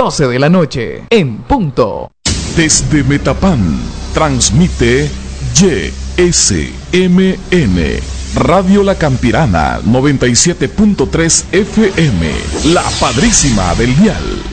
12 de la noche, en punto. Desde Metapán, transmite YSMN, Radio La Campirana, 97.3 FM, la padrísima del dial.